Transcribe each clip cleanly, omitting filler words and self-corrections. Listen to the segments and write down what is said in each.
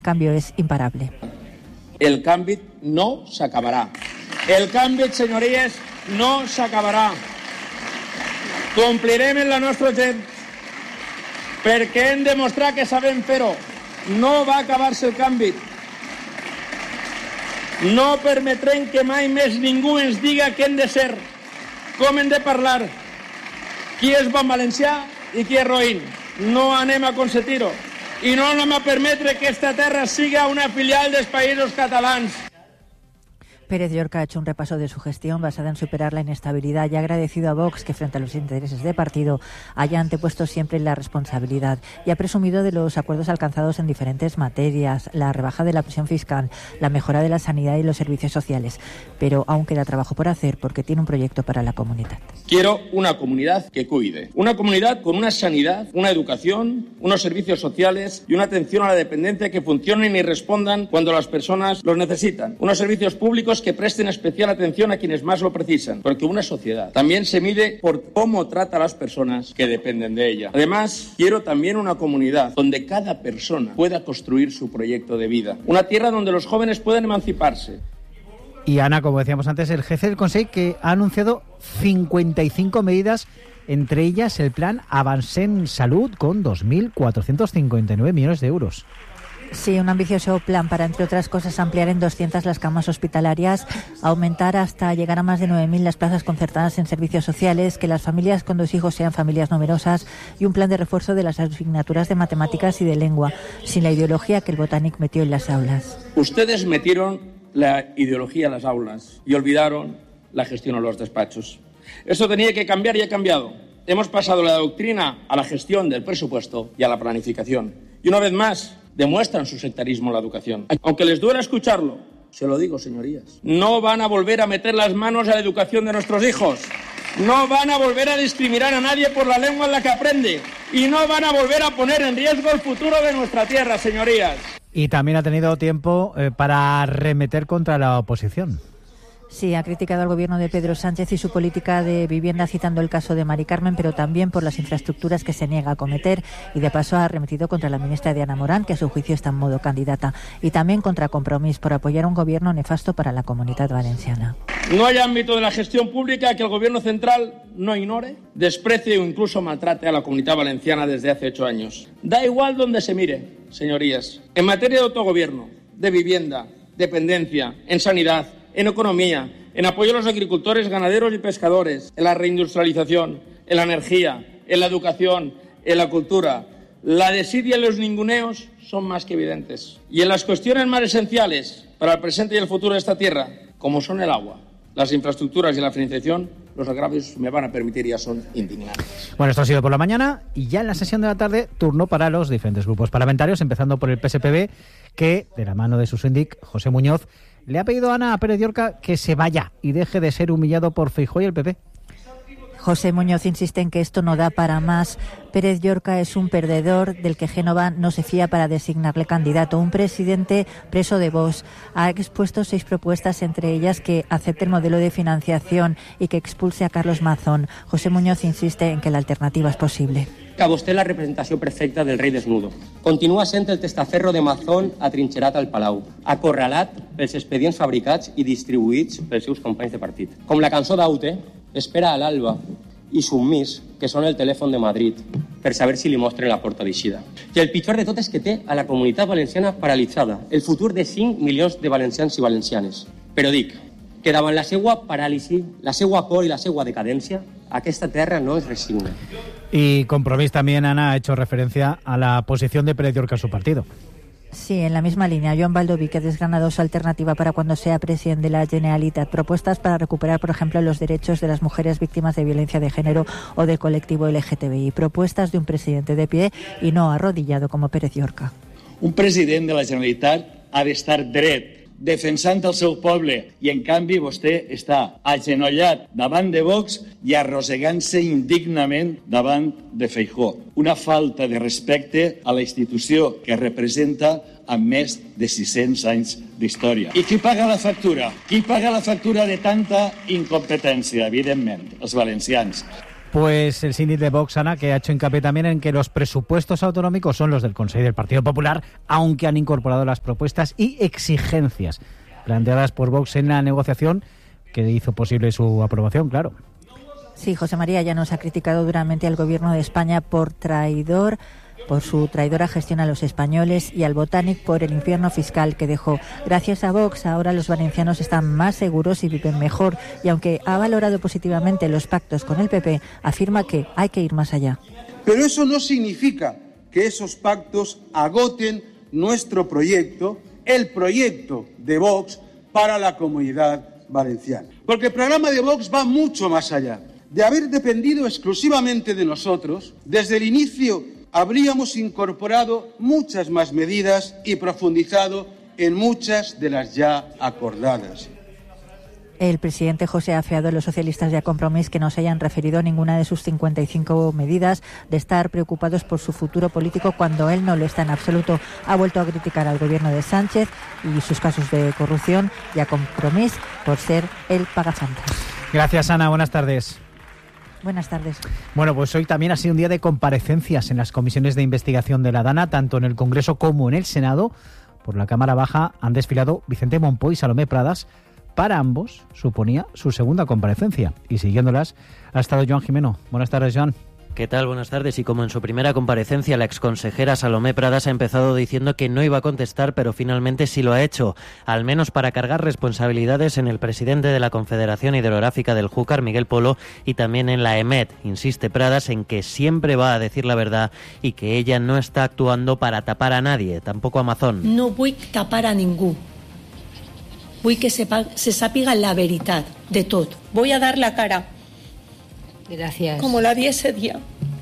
cambio es imparable. El canvi no s'acabarà. El canvi, senyories, no s'acabarà. Complirem en la nostra gent perquè hem demostrat que sabem fer-ho. No va acabar-se el canvi. No permetrem que mai més ningú ens diga què hem de ser, com hem de parlar, qui és bon valencià i qui és roïn. No anem a consentir-ho. I no anem a permetre que esta terra siga una filial dels països catalans. Pérez Llorca ha hecho un repaso de su gestión basada en superar la inestabilidad y ha agradecido a Vox que frente a los intereses de partido haya antepuesto siempre la responsabilidad y ha presumido de los acuerdos alcanzados en diferentes materias, la rebaja de la presión fiscal, la mejora de la sanidad y los servicios sociales. Pero aún queda trabajo por hacer porque tiene un proyecto para la comunidad. Quiero una comunidad que cuide, una comunidad con una sanidad, una educación, unos servicios sociales y una atención a la dependencia que funcionen y respondan cuando las personas los necesitan. Unos servicios públicos que presten especial atención a quienes más lo precisan, porque una sociedad también se mide por cómo trata a las personas que dependen de ella. Además, quiero también una comunidad donde cada persona pueda construir su proyecto de vida, una tierra donde los jóvenes puedan emanciparse. Y Ana, como decíamos antes, el jefe del Consell que ha anunciado 55 medidas, entre ellas el plan Avancem Salut con 2.459 millones de euros. Sí, un ambicioso plan para, entre otras cosas, ampliar en 200 las camas hospitalarias, aumentar hasta llegar a más de 9.000 las plazas concertadas en servicios sociales, que las familias con 2 hijos sean familias numerosas y un plan de refuerzo de las asignaturas de matemáticas y de lengua, sin la ideología que el Botanic metió en las aulas. Ustedes metieron la ideología en las aulas y olvidaron la gestión en los despachos. Eso tenía que cambiar y ha cambiado. Hemos pasado la doctrina a la gestión del presupuesto y a la planificación. Y una vez más, demuestran su sectarismo en la educación. Aunque les duela escucharlo, se lo digo, señorías, no van a volver a meter las manos a la educación de nuestros hijos. No van a volver a discriminar a nadie por la lengua en la que aprende. Y no van a volver a poner en riesgo el futuro de nuestra tierra, señorías. Y también ha tenido tiempo para arremeter contra la oposición. Sí, ha criticado al gobierno de Pedro Sánchez y su política de vivienda, citando el caso de Mari Carmen, pero también por las infraestructuras que se niega a acometer, y de paso ha arremetido contra la ministra Diana Morán, que a su juicio está en modo candidata, y también contra Compromís por apoyar un gobierno nefasto para la Comunitat Valenciana. No hay ámbito de la gestión pública que el gobierno central no ignore, desprecie o incluso maltrate a la Comunitat Valenciana desde hace 8 años. Da igual donde se mire, señorías. En materia de autogobierno, de vivienda, dependencia, en sanidad, en economía, en apoyo a los agricultores, ganaderos y pescadores, en la reindustrialización, en la energía, en la educación, en la cultura. La desidia y los ninguneos son más que evidentes. Y en las cuestiones más esenciales para el presente y el futuro de esta tierra, como son el agua, las infraestructuras y la financiación, los agravios, me van a permitir, ya son indignantes. Bueno, esto ha sido por la mañana y ya en la sesión de la tarde, turno para los diferentes grupos parlamentarios, empezando por el PSPB, que, de la mano de su síndic, José Muñoz, le ha pedido a Ana Pérez Llorca que se vaya y deje de ser humillado por Feijóo y el PP. José Muñoz insiste en que esto no da para más. Pérez Llorca es un perdedor del que Génova no se fía para designarle candidato. Un presidente preso de Vox. Ha expuesto 6 propuestas, entre ellas que acepte el modelo de financiación y que expulse a Carlos Mazón. José Muñoz insiste en que la alternativa es posible. Que vostè la representació perfecta del rei desnudo. Continua sent el testaferro de Mazón atrinxerat al Palau, acorralat pels expedients fabricats i distribuïts pels seus companys de partit. Com la cançó d'Aute, espera a l'alba i submís, que són el telèfon de Madrid, per saber si li mostren la porta d'eixida. I el pitjor de tot és que té a la Comunitat Valenciana paralitzada, el futur de 5 milions de valencians i valencianes. Però dic que davant la seua paràlisi, la seua por i la seua decadència, aquesta terra no es resigna. Y Compromís también, Ana, ha hecho referencia a la posición de Pérez Llorca en su partido. Sí, en la misma línea. Joan Baldoví, que ha desgranado su alternativa para cuando sea presidente de la Generalitat. Propuestas para recuperar, por ejemplo, los derechos de las mujeres víctimas de violencia de género o del colectivo LGTBI. Propuestas de un presidente de pie y no arrodillado como Pérez Llorca. Un president de la Generalitat ha d'estar dret, defensant el seu poble, i en canvi vostè està agenollat davant de Vox i arrossegant-se indignament davant de Feijóo. Una falta de respecte a la institució que representa amb més de 600 anys d'història. I qui paga la factura? Qui paga la factura de tanta incompetència? Evidentment, els valencians. Pues el síndic de Vox, Ana, que ha hecho hincapié también en que los presupuestos autonómicos son los del Consejo del Partido Popular, aunque han incorporado las propuestas y exigencias planteadas por Vox en la negociación que hizo posible su aprobación, claro. Sí, José María ya nos ha criticado duramente al Gobierno de España por su traidora gestión a los españoles, y al Botanic por el infierno fiscal que dejó. Gracias a Vox, ahora los valencianos están más seguros y viven mejor, y aunque ha valorado positivamente los pactos con el PP, afirma que hay que ir más allá. Pero eso no significa que esos pactos agoten nuestro proyecto, el proyecto de Vox para la Comunidad Valenciana. Porque el programa de Vox va mucho más allá. De haber dependido exclusivamente de nosotros, desde el inicio habríamos incorporado muchas más medidas y profundizado en muchas de las ya acordadas. El presidente José ha afeado a los socialistas y a Compromís que no se hayan referido a ninguna de sus 55 medidas, de estar preocupados por su futuro político cuando él no lo está en absoluto. Ha vuelto a criticar al gobierno de Sánchez y sus casos de corrupción, y a Compromís por ser el pagafantas. Gracias, Ana. Buenas tardes. Buenas tardes. Bueno, pues hoy también ha sido un día de comparecencias en las comisiones de investigación de la DANA, tanto en el Congreso como en el Senado. Por la Cámara Baja han desfilado Vicente Mompó y Salomé Pradas. Para ambos suponía su segunda comparecencia, y siguiéndolas ha estado Joan Jimeno. Buenas tardes, Joan. ¿Qué tal? Buenas tardes. Y como en su primera comparecencia la exconsejera Salomé Pradas ha empezado diciendo que no iba a contestar, pero finalmente sí lo ha hecho, al menos para cargar responsabilidades en el presidente de la Confederación Hidrográfica del Júcar, Miguel Polo, y también en la EMET. Insiste Pradas en que siempre va a decir la verdad y que ella no está actuando para tapar a nadie, tampoco a Mazón. No vull tapar a ningú. Vull que se sàpiga la veritat de tot. Voy a dar la cara. Gracias. Como la di ese día.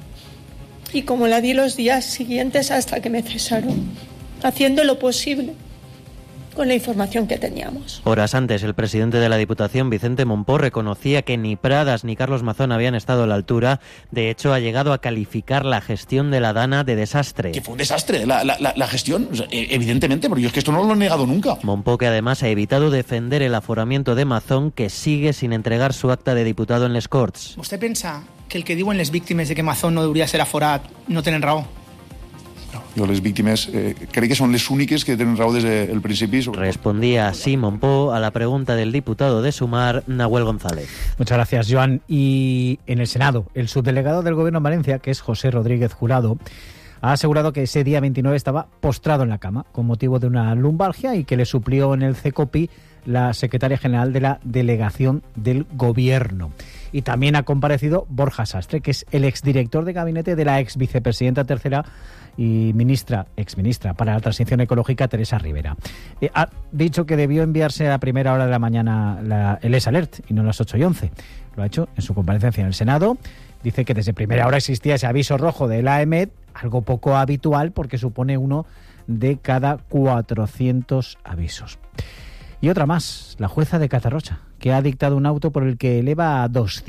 Y como la di los días siguientes hasta que me cesaron. Haciendo lo posible con la información que teníamos. Horas antes, el presidente de la Diputación, Vicente Mompó, reconocía que ni Pradas ni Carlos Mazón habían estado a la altura. De hecho, ha llegado a calificar la gestión de la DANA de desastre. Que fue un desastre la gestión, evidentemente, porque yo es que esto no lo he negado nunca. Mompó, que además ha evitado defender el aforamiento de Mazón, que sigue sin entregar su acta de diputado en les Corts. ¿Usted pensa que el que diuen les víctimes de que Mazón no debería ser aforat no tenen raó? No, les víctimes crec que són les úniques que tenen raó des del principi. Respondía así Mompó a la pregunta del diputado de Sumar, Nahuel González. Muchas gracias, Joan. Y en el Senado, el subdelegado del Gobierno en Valencia, que es José Rodríguez Jurado, ha asegurado que ese día 29 estaba postrado en la cama con motivo de una lumbalgia y que le suplió en el CECOPI la secretaria general de la Delegación del Gobierno. Y también ha comparecido Borja Sastre, que es el exdirector de gabinete de la exvicepresidenta tercera y exministra para la transición ecológica, Teresa Rivera. Ha dicho que debió enviarse a primera hora de la mañana el S-Alert y no a las 8:11. Lo ha hecho en su comparecencia en el Senado. Dice que desde primera hora existía ese aviso rojo de la EMET, algo poco habitual porque supone uno de cada 400 avisos. Y otra más, la jueza de Catarroja, que ha dictado un auto por el que eleva a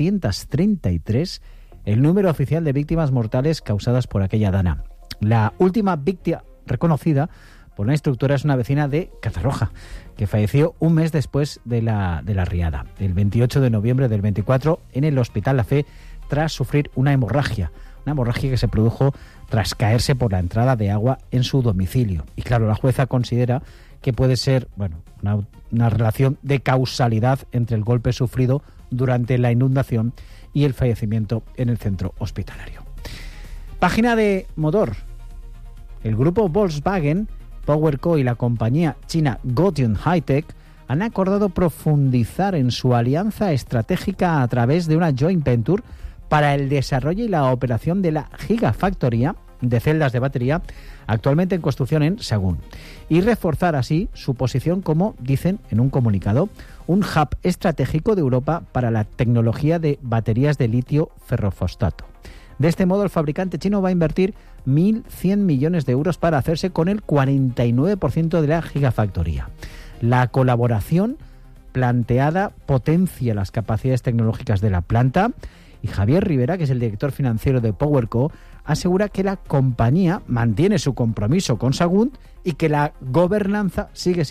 233 el número oficial de víctimas mortales causadas por aquella dana. La última víctima reconocida por una instructora es una vecina de Catarroja, que falleció un mes después de la riada, el 28 de noviembre del 24, en el Hospital La Fe, tras sufrir una hemorragia que se produjo tras caerse por la entrada de agua en su domicilio. Y claro, la jueza considera que puede ser una relación de causalidad entre el golpe sufrido durante la inundación y el fallecimiento en el centro hospitalario. Página de motor. El grupo Volkswagen, PowerCo y la compañía china Gotion High-Tech han acordado profundizar en su alianza estratégica a través de una joint venture para el desarrollo y la operación de la gigafactoría de celdas de batería actualmente en construcción en Sagún, y reforzar así su posición como, dicen en un comunicado, un hub estratégico de Europa para la tecnología de baterías de litio ferrofosfato. De este modo, el fabricante chino va a invertir 1.100 millones de euros para hacerse con el 49% de la gigafactoría. La colaboración planteada potencia las capacidades tecnológicas de la planta, y Javier Rivera, que es el director financiero de PowerCo, asegura que la compañía mantiene su compromiso con Sagunt y que la gobernanza sigue siendo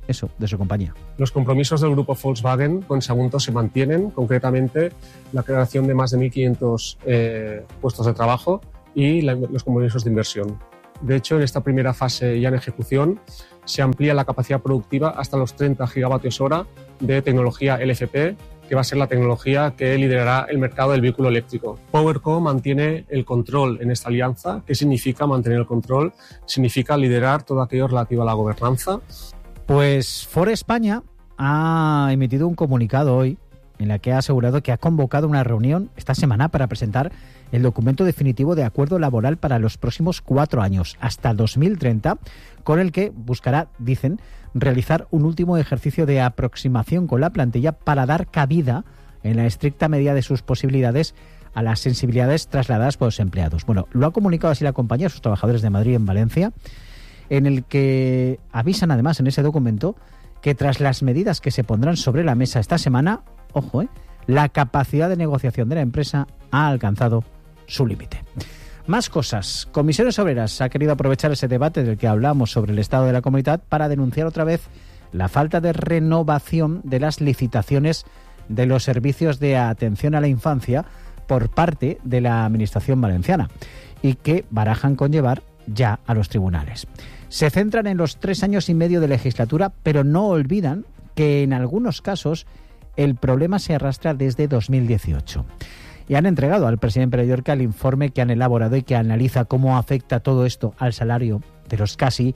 eso, de su compañía. Los compromisos del grupo Volkswagen con Sagunto se mantienen, concretamente la creación de más de 1.500 puestos de trabajo y los compromisos de inversión. De hecho, en esta primera fase ya en ejecución se amplía la capacidad productiva hasta los 30 gigavatios hora de tecnología LFP, que va a ser la tecnología que liderará el mercado del vehículo eléctrico. PowerCo mantiene el control en esta alianza. ¿Qué significa mantener el control? Significa liderar todo aquello relativo a la gobernanza. Pues Ford España ha emitido un comunicado hoy en la que ha asegurado que ha convocado una reunión esta semana para presentar el documento definitivo de acuerdo laboral para los próximos 4 años, hasta 2030, con el que buscará, dicen, realizar un último ejercicio de aproximación con la plantilla para dar cabida, en la estricta medida de sus posibilidades, a las sensibilidades trasladadas por los empleados. Bueno, lo ha comunicado así la compañía a sus trabajadores de Madrid y en Valencia, en el que avisan además en ese documento que tras las medidas que se pondrán sobre la mesa esta semana, ojo, la capacidad de negociación de la empresa ha alcanzado su límite. Más cosas. Comisiones Obreras ha querido aprovechar ese debate del que hablamos sobre el estado de la comunidad para denunciar otra vez la falta de renovación de las licitaciones de los servicios de atención a la infancia por parte de la Administración valenciana y que barajan con llevar ya a los tribunales. Se centran en los 3 años y medio de legislatura, pero no olvidan que en algunos casos el problema se arrastra desde 2018. Y han entregado al presidente Pere Llorca el informe que han elaborado y que analiza cómo afecta todo esto al salario de los casi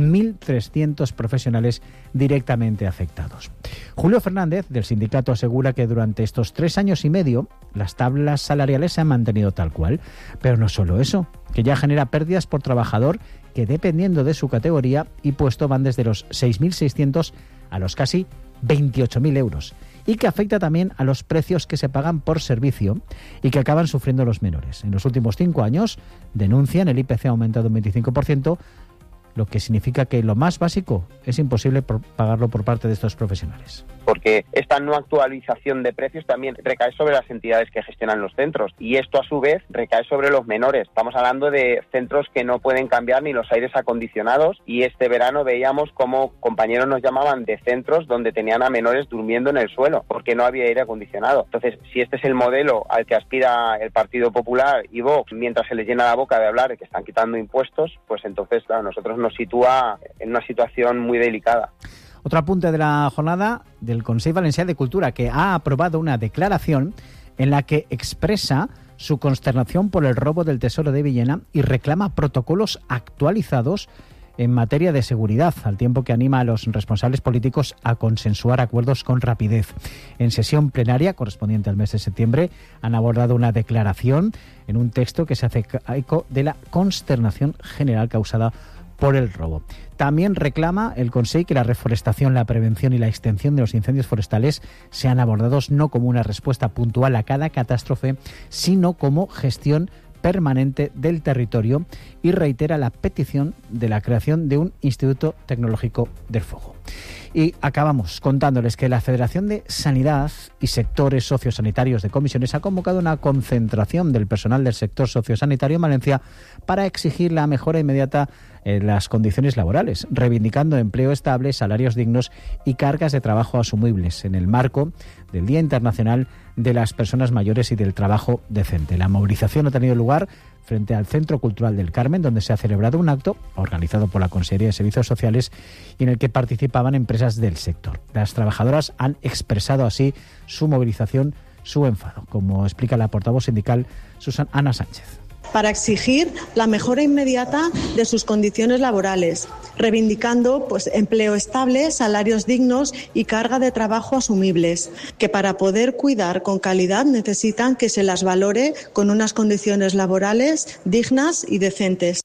1.300 profesionales directamente afectados. Julio Fernández, del sindicato, asegura que durante estos 3 años y medio las tablas salariales se han mantenido tal cual. Pero no solo eso, que ya genera pérdidas por trabajador que, dependiendo de su categoría y puesto, van desde los 6.600 a los casi 28.000 euros. Y que afecta también a los precios que se pagan por servicio y que acaban sufriendo los menores. En los últimos 5 años, denuncian, el IPC ha aumentado un 25%, lo que significa que lo más básico es imposible pagarlo por parte de estos profesionales. Porque esta no actualización de precios también recae sobre las entidades que gestionan los centros y esto a su vez recae sobre los menores. Estamos hablando de centros que no pueden cambiar ni los aires acondicionados y este verano veíamos como compañeros nos llamaban de centros donde tenían a menores durmiendo en el suelo porque no había aire acondicionado. Entonces, si este es el modelo al que aspira el Partido Popular y Vox, mientras se les llena la boca de hablar de que están quitando impuestos, pues entonces, claro, nosotros nos sitúa en una situación muy delicada. Otro apunte de la jornada del Consell Valencià de Cultura, que ha aprobado una declaración en la que expresa su consternación por el robo del Tesoro de Villena y reclama protocolos actualizados en materia de seguridad, al tiempo que anima a los responsables políticos a consensuar acuerdos con rapidez. En sesión plenaria correspondiente al mes de septiembre han abordado una declaración en un texto que se hace eco de la consternación general causada por el robo. También reclama el Consell que la reforestación, la prevención y la extinción de los incendios forestales sean abordados no como una respuesta puntual a cada catástrofe, sino como gestión permanente del territorio y reitera la petición de la creación de un Instituto Tecnológico del Fuego. Y acabamos contándoles que la Federación de Sanidad y Sectores Sociosanitarios de Comisiones ha convocado una concentración del personal del sector sociosanitario en Valencia para exigir la mejora inmediata en las condiciones laborales, reivindicando empleo estable, salarios dignos y cargas de trabajo asumibles en el marco del Día Internacional de las Personas Mayores y del Trabajo Decente. La movilización ha tenido lugar frente al Centro Cultural del Carmen, donde se ha celebrado un acto organizado por la Consejería de Servicios Sociales y en el que participaban empresas del sector. Las trabajadoras han expresado así su movilización, su enfado, como explica la portavoz sindical Ana Sánchez. Para exigir la mejora inmediata de sus condiciones laborales, reivindicando empleo estable, salarios dignos y carga de trabajo asumibles, que para poder cuidar con calidad necesitan que se las valore con unas condiciones laborales dignas y decentes.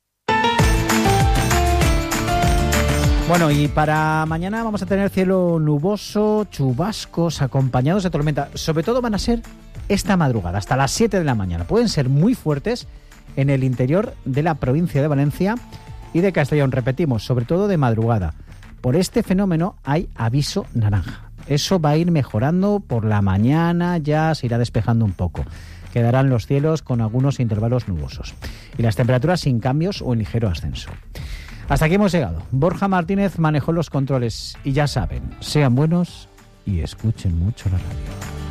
Bueno, y para mañana vamos a tener cielo nuboso, chubascos acompañados de tormenta. Sobre todo van a ser esta madrugada, hasta las 7 de la mañana. Pueden ser muy fuertes en el interior de la provincia de Valencia y de Castellón, repetimos, sobre todo de madrugada. Por este fenómeno hay aviso naranja. Eso va a ir mejorando por la mañana, ya se irá despejando un poco. Quedarán los cielos con algunos intervalos nubosos y las temperaturas sin cambios o en ligero ascenso. Hasta aquí hemos llegado. Borja Martínez manejó los controles y ya saben, sean buenos y escuchen mucho la radio.